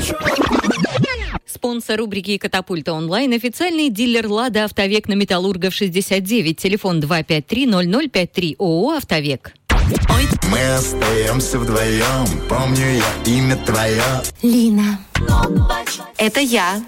Спонсор рубрики «Катапульта онлайн» – официальный дилер «Лада Автовек» на Металлургов 69. Телефон 253-0053. ООО «Автовек». Мы остаемся вдвоем. Помню я имя твое. Лина. Это я.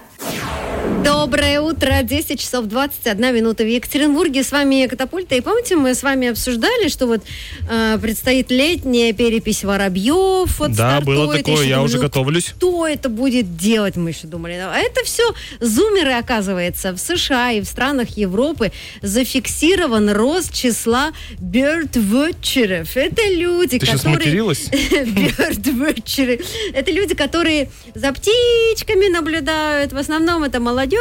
Доброе утро, 10 часов 21 минута в Екатеринбурге. С вами Катапульта. И помните, мы с вами обсуждали, что вот предстоит летняя перепись воробьев. Вот да, стартует. было такое, я уже готовлюсь. Кто это будет делать, мы еще думали. А это все зумеры, оказывается. В США и в странах Европы зафиксирован рост числа birdwatcherов. Это люди, Ты которые... сейчас материлась? Birdwatcherы. Это люди, которые за птичками наблюдают. В основном это молодежь.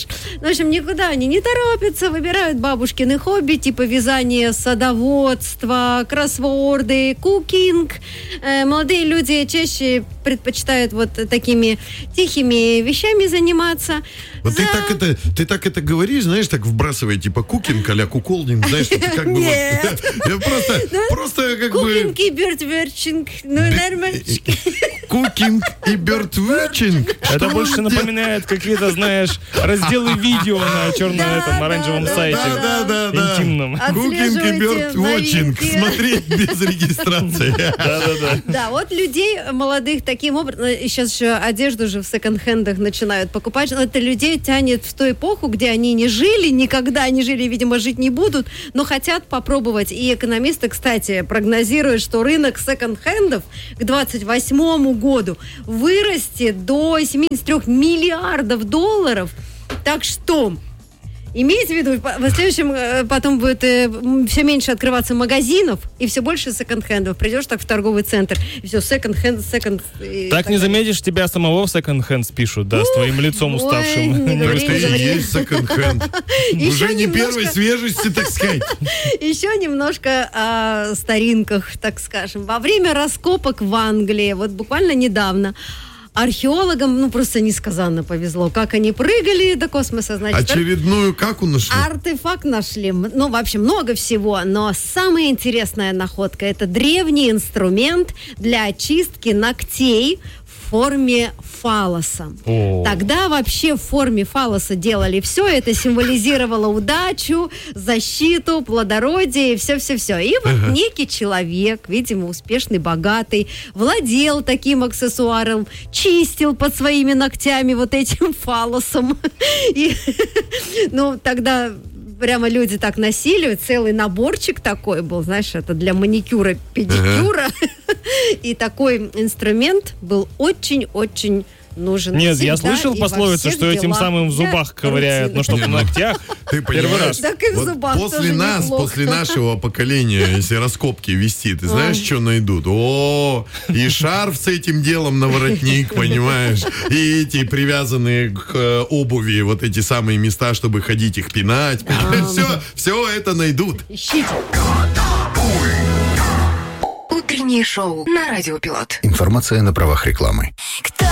В общем, никуда они не торопятся, выбирают бабушкины хобби, типа вязание, садоводство, кроссворды, кукинг. Молодые люди чаще предпочитают вот такими тихими вещами заниматься. Вот ты так это говоришь, знаешь, так вбрасывая, типа кукинг а-ля куколдинг, знаешь, что ты как бы... Нет. Я просто как бы... Кукинг и бёрдвотчинг. Ну, нормально. Кукинг и бёрдвотчинг. Это больше напоминает какие-то, знаешь, разделы видео на черном оранжевом сайте. Да. Интимном. Кукинг и бёрдвотчинг. Смотреть без регистрации. Да. Да, вот людей молодых таким образом, сейчас еще одежду же в секонд-хендах начинают покупать, но это людей тянет в ту эпоху, где они не жили, никогда не жили, видимо, жить не будут, но хотят попробовать. И экономисты, кстати, прогнозируют, что рынок секонд-хендов к 2028 году вырастет до 73 миллиардов долларов. Так что... Имейте в виду, в следующем потом будет все меньше открываться магазинов и все больше секонд-хендов. Придешь так в торговый центр, и все, секонд-хенд. Так не заметишь, тебя самого в секонд-хенд спишут, да, с твоим лицом уставшим. Это и есть секонд-хенд. Уже не первой свежести, так сказать. Еще немножко о старинках, так скажем. Во время раскопок в Англии, вот буквально недавно, археологам, просто несказанно повезло. Как они прыгали до космоса, значит... Очередную каку нашли? Артефакт нашли. Вообще много всего, но самая интересная находка – это древний инструмент для очистки ногтей в форме фаллоса. Тогда вообще в форме фаллоса делали все. Это символизировало удачу, защиту, плодородие и все-все-все. И вот некий человек, видимо, успешный, богатый, владел таким аксессуаром, чистил под своими ногтями вот этим фаллосом. И, тогда... Прямо люди так носили, целый наборчик такой был, знаешь, это для маникюра, педикюра. И такой инструмент был очень-очень нужен. Нет, всегда я слышал пословицу, что этим самым в зубах ковыряют, но чтобы в ногтях. Ты первый раз. Так и в зубах после нас, после нашего поколения, если раскопки вести, ты знаешь, что найдут? И шарф с этим делом на воротник, понимаешь? И эти привязанные к обуви вот эти самые места, чтобы ходить их пинать. Все это найдут. Ищите. Утреннее шоу на Радио Пилот. Информация на правах рекламы.